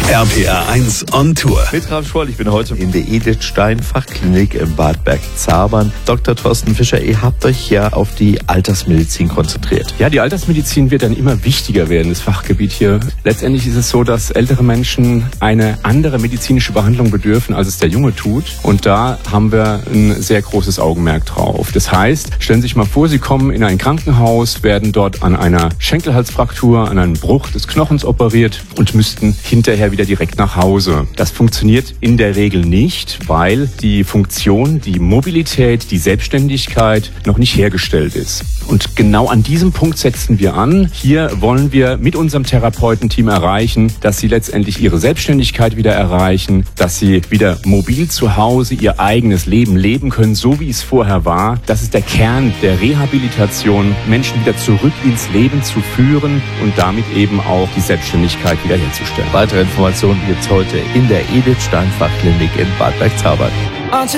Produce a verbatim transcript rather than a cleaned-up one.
R P R eins on Tour. Mit Ralf Schwoll, ich bin heute in der Edith Stein Fachklinik in Bad Bergzabern. Doktor Thorsten Fischer, ihr habt euch ja auf die Altersmedizin konzentriert. Ja, die Altersmedizin wird dann immer wichtiger werden, das Fachgebiet hier. Letztendlich ist es so, dass ältere Menschen eine andere medizinische Behandlung bedürfen, als es der Junge tut. Und da haben wir ein sehr großes Augenmerk drauf. Das heißt, stellen Sie sich mal vor, Sie kommen in ein Krankenhaus, werden dort an einer Schenkelhalsfraktur, an einem Bruch des Knochens operiert und müssten hinterher wieder direkt nach Hause. Das funktioniert in der Regel nicht, weil die Funktion, die Mobilität, die Selbstständigkeit noch nicht hergestellt ist. Und genau an diesem Punkt setzen wir an. Hier wollen wir mit unserem Therapeutenteam erreichen, dass sie letztendlich ihre Selbstständigkeit wieder erreichen, dass sie wieder mobil zu Hause ihr eigenes Leben leben können, so wie es vorher war. Das ist der Kern der Rehabilitation, Menschen wieder zurück ins Leben zu führen und damit eben auch die Selbstständigkeit wiederherzustellen. Weitere Informationen gibt's heute in der Edith Stein Fachklinik in Bad Bergzabern.